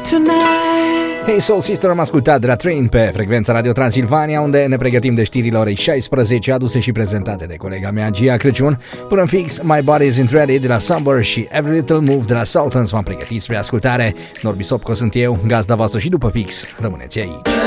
Hey Soul Sister, am ascultat de la Train pe frecvența Radio Transilvania, unde ne pregătim de știrile orei 16, aduse și prezentate de colega mea Gia Crăciun. Până în fix, My Body Isn't Ready de la Summer și Every Little Move de la Sultans v-am pregătit spre ascultare. Norbi Sopco sunt eu, gazda voastră și după fix, rămâneți aici.